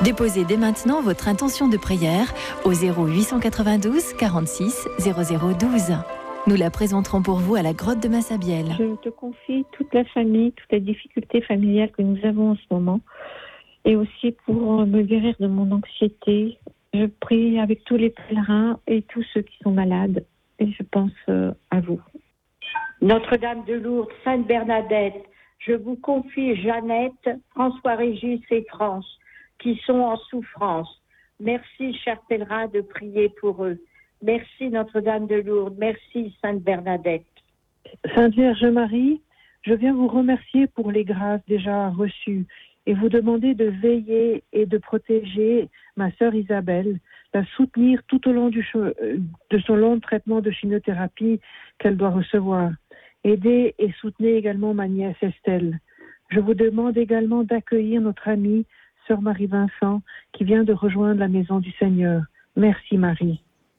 Déposez dès maintenant votre intention de prière au 0892 46 0012. Nous la présenterons pour vous à la grotte de Massabielle. Je te confie toute la famille, toutes les difficultés familiales que nous avons en ce moment, et aussi pour me guérir de mon anxiété. Je prie avec tous les pèlerins et tous ceux qui sont malades, et je pense à vous. Notre-Dame de Lourdes, Sainte Bernadette, je vous confie Jeannette, François-Régis et France, qui sont en souffrance. Merci, chers pèlerins, de prier pour eux. Merci, Notre-Dame de Lourdes. Merci, Sainte Bernadette. Sainte Vierge Marie, je viens vous remercier pour les grâces déjà reçues et vous demander de veiller et de protéger ma sœur Isabelle, la soutenir tout au long de son long traitement de chimiothérapie qu'elle doit recevoir. Aidez et soutenez également ma nièce Estelle. Je vous demande également d'accueillir notre amie, sœur Marie-Vincent, qui vient de rejoindre la maison du Seigneur. Merci Marie.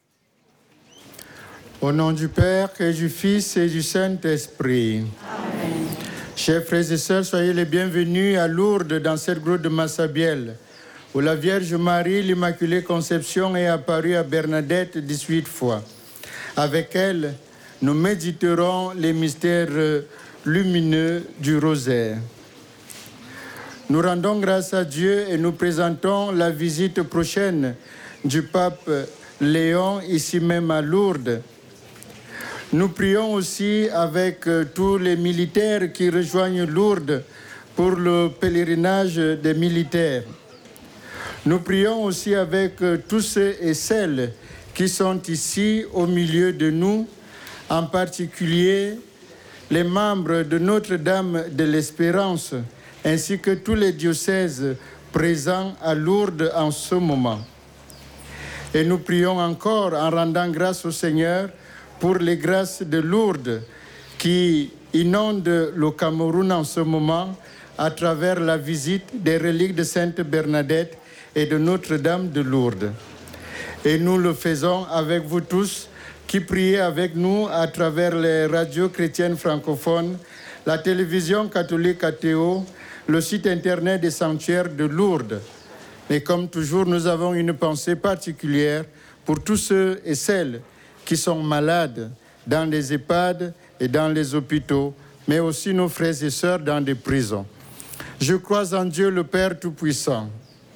Au nom du Père et du Fils et du Saint-Esprit. Amen. Chers frères et sœurs, soyez les bienvenus à Lourdes dans cette grotte de Massabielle, où la Vierge Marie, l'Immaculée Conception, est apparue à Bernadette 18 fois. Avec elle, nous méditerons les mystères lumineux du rosaire. Nous rendons grâce à Dieu et nous présentons la visite prochaine du pape Léon, ici même à Lourdes. Nous prions aussi avec tous les militaires qui rejoignent Lourdes pour le pèlerinage des militaires. Nous prions aussi avec tous ceux et celles qui sont ici au milieu de nous, en particulier les membres de Notre-Dame de l'Espérance, ainsi que tous les diocèses présents à Lourdes en ce moment. Et nous prions encore en rendant grâce au Seigneur pour les grâces de Lourdes qui inondent le Cameroun en ce moment à travers la visite des reliques de Sainte Bernadette et de Notre-Dame de Lourdes. Et nous le faisons avec vous tous qui priez avec nous à travers les radios chrétiennes francophones, la télévision catholique ATO, le site internet des sanctuaires de Lourdes. Et comme toujours, nous avons une pensée particulière pour tous ceux et celles qui sont malades dans les EHPAD et dans les hôpitaux, mais aussi nos frères et sœurs dans des prisons. Je crois en Dieu le Père Tout-Puissant,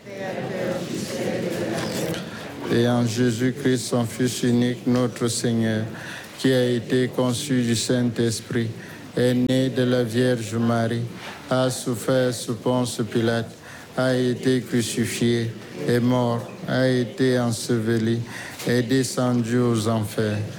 et en Jésus-Christ, son Fils unique, notre Seigneur, qui a été conçu du Saint-Esprit, est né de la Vierge Marie, a souffert sous Ponce Pilate, a été crucifié, est mort, a été enseveli, est descendu aux enfers.